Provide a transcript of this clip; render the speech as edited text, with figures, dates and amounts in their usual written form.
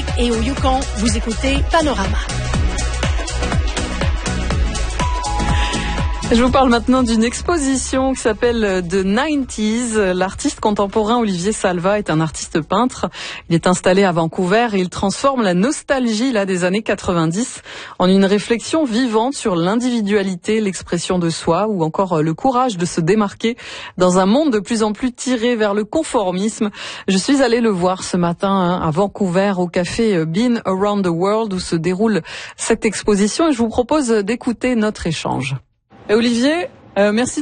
Colombie-Britannique et au Yukon, vous écoutez Panorama. Je vous parle maintenant d'une exposition qui s'appelle The 90s. L'artiste contemporain Olivier Salva est un artiste peintre. Il est installé à Vancouver et il transforme la nostalgie des années 90 en une réflexion vivante sur l'individualité, l'expression de soi ou encore le courage de se démarquer dans un monde de plus en plus tiré vers le conformisme. Je suis allée le voir ce matin à Vancouver au café Been Around the World où se déroule cette exposition et je vous propose d'écouter notre échange. Olivier, merci